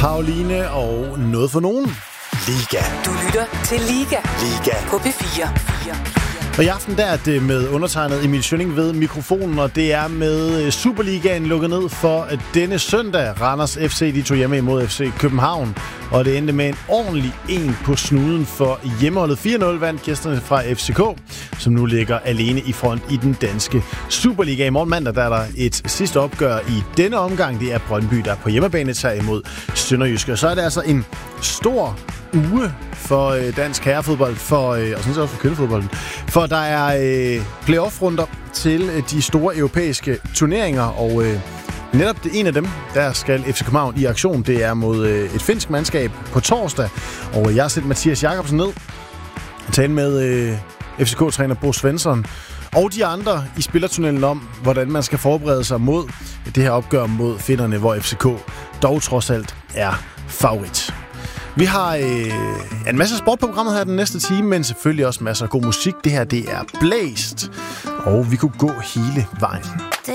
Pauline og noget for nogen. Liga. Du lytter til Liga. Liga. På P4. Og i aften der er det med undertegnet Emil Schønning ved mikrofonen, og det er med Superligaen lukket ned for denne søndag. Randers FC, de tog hjemme imod FC København, og det endte med en ordentlig en på snuden for hjemmeholdet. 4-0 vandt gæsterne fra FCK, som nu ligger alene i front i den danske Superliga. I morgen mandag der er der et sidste opgør i denne omgang. Det er Brøndby, der på hjemmebane tager imod Sønderjyske. Og så er det altså en stor uge for dansk herrefodbold, og sådan set også for kvindefodbolden. For der er playoff-runder til de store europæiske turneringer, og netop en af dem, der skal FC København i aktion. Det er mod et finsk mandskab på torsdag, og jeg har sendt Mathias Jakobsen ned og tale med FCK-træner Bo Svensson og de andre i spillertunnelen om, hvordan man skal forberede sig mod det her opgør mod finnerne, hvor FCK dog trods alt er favorit. Vi har en masse sport på programmet her den næste time, men selvfølgelig også masser af god musik. Det her, det er Blæst, og vi kunne gå hele vejen.